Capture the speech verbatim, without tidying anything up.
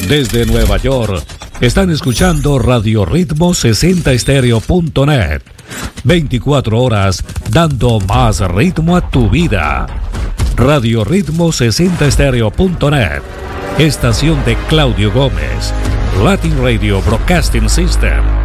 Desde Nueva York, están escuchando Radio Ritmo sesenta Estéreo punto net. veinticuatro horas dando más ritmo a tu vida. Radio Ritmo sesenta Estéreo punto net. Estación de Claudio Gómez. Latin Radio Broadcasting System.